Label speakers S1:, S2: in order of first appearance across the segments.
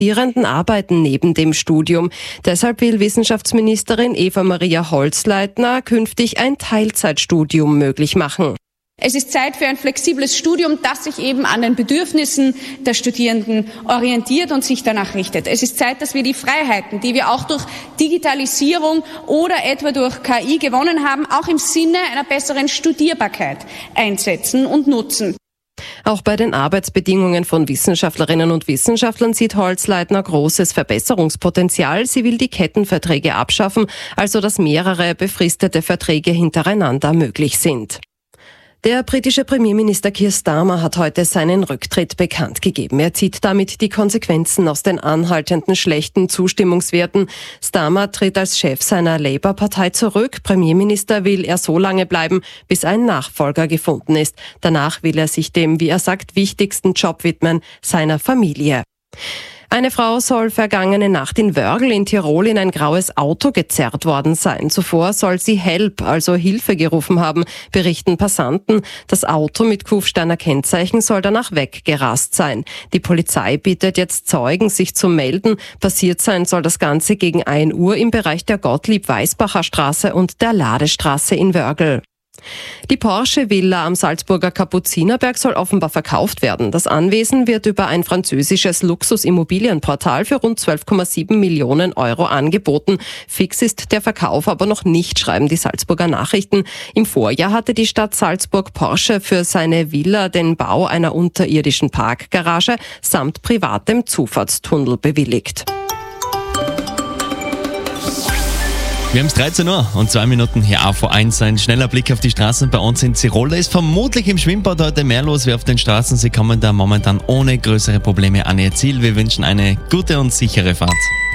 S1: Studierenden arbeiten neben dem Studium. Deshalb will Wissenschaftsministerin Eva-Maria Holzleitner künftig ein Teilzeitstudium möglich machen.
S2: Es ist Zeit für ein flexibles Studium, das sich eben an den Bedürfnissen der Studierenden orientiert und sich danach richtet. Es ist Zeit, dass wir die Freiheiten, die wir auch durch Digitalisierung oder etwa durch KI gewonnen haben, auch im Sinne einer besseren Studierbarkeit einsetzen und nutzen.
S1: Auch bei den Arbeitsbedingungen von Wissenschaftlerinnen und Wissenschaftlern sieht Holzleitner großes Verbesserungspotenzial. Sie will die Kettenverträge abschaffen, also dass mehrere befristete Verträge hintereinander möglich sind. Der britische Premierminister Keir Starmer hat heute seinen Rücktritt bekannt gegeben. Er zieht damit die Konsequenzen aus den anhaltenden schlechten Zustimmungswerten. Starmer tritt als Chef seiner Labour-Partei zurück. Premierminister will er so lange bleiben, bis ein Nachfolger gefunden ist. Danach will er sich dem, wie er sagt, wichtigsten Job widmen, seiner Familie. Eine Frau soll vergangene Nacht in Wörgl in Tirol in ein graues Auto gezerrt worden sein. Zuvor soll sie Help, also Hilfe gerufen haben, berichten Passanten. Das Auto mit Kufsteiner Kennzeichen soll danach weggerast sein. Die Polizei bittet jetzt Zeugen, sich zu melden. Passiert sein soll das Ganze gegen 1 Uhr im Bereich der Gottlieb-Weisbacher Straße und der Ladestraße in Wörgl. Die Porsche-Villa am Salzburger Kapuzinerberg soll offenbar verkauft werden. Das Anwesen wird über ein französisches Luxusimmobilienportal für rund 12,7 Millionen Euro angeboten. Fix ist der Verkauf aber noch nicht, schreiben die Salzburger Nachrichten. Im Vorjahr hatte die Stadt Salzburg Porsche für seine Villa den Bau einer unterirdischen Parkgarage samt privatem Zufahrtstunnel bewilligt.
S3: Wir haben es 13 Uhr und 2 Minuten hier AV1. Ein schneller Blick auf die Straßen bei uns in Tirol. Da ist vermutlich im Schwimmbad heute mehr los wie auf den Straßen. Sie kommen da momentan ohne größere Probleme an ihr Ziel. Wir wünschen eine gute und sichere Fahrt.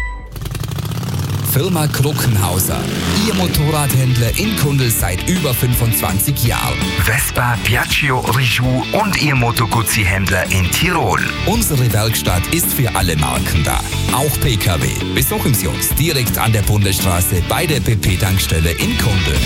S4: Firma Kruckenhauser. Ihr Motorradhändler in Kundl seit über 25 Jahren.
S5: Vespa, Piaggio, Rijou und Ihr Moto Guzzi-Händler in Tirol.
S4: Unsere Werkstatt ist für alle Marken da. Auch PKW. Besuchen Sie uns direkt an der Bundesstraße bei der BP-Tankstelle in Kundl.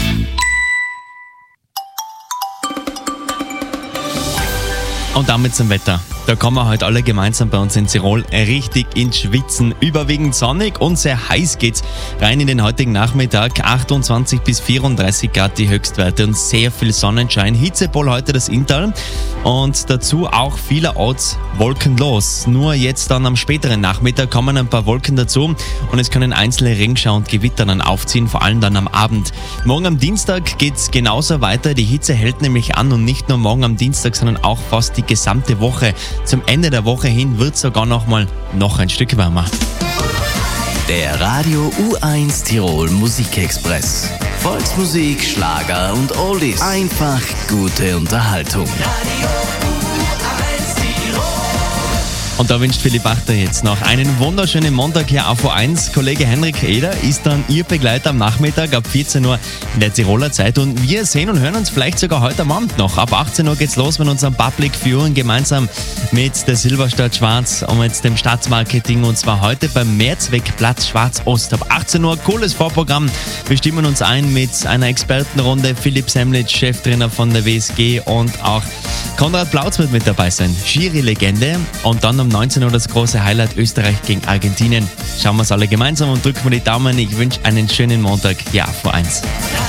S3: Und damit zum Wetter. Da kommen wir heute alle gemeinsam bei uns in Tirol richtig ins Schwitzen. Überwiegend sonnig und sehr heiß geht's rein in den heutigen Nachmittag. 28 bis 34 Grad die Höchstwerte und sehr viel Sonnenschein. Hitzepol heute das Inntal und dazu auch vielerorts wolkenlos. Nur jetzt dann am späteren Nachmittag kommen ein paar Wolken dazu und es können einzelne Regenschauer und Gewitter dann aufziehen, vor allem dann am Abend. Morgen am Dienstag geht's genauso weiter. Die Hitze hält nämlich an und nicht nur morgen am Dienstag, sondern auch fast die gesamte Woche. Zum Ende der Woche hin wird es sogar noch ein Stück wärmer.
S6: Der Radio U1 Tirol Musikexpress. Volksmusik, Schlager und Oldies. Einfach gute Unterhaltung.
S3: Und da wünscht Philipp Achter jetzt noch einen wunderschönen Montag hier auf U1. Kollege Henrik Eder ist dann Ihr Begleiter am Nachmittag ab 14 Uhr in der Tiroler Zeit. Und wir sehen und hören uns vielleicht sogar heute am Abend noch. Ab 18 Uhr geht's los mit unserem Public Viewing gemeinsam mit der Silberstadt Schwarz und mit dem Stadtmarketing. Und zwar heute beim Mehrzweckplatz Schwarz-Ost. Ab 18 Uhr cooles Vorprogramm. Wir stimmen uns ein mit einer Expertenrunde. Philipp Semlitsch, Cheftrainer von der WSG, und auch Konrad Plautz wird mit dabei sein. Schiri-Legende. Und dann um 19 Uhr das große Highlight Österreich gegen Argentinien. Schauen wir es alle gemeinsam und drücken wir die Daumen. Ich wünsche einen schönen Montag. Ja, vor 1.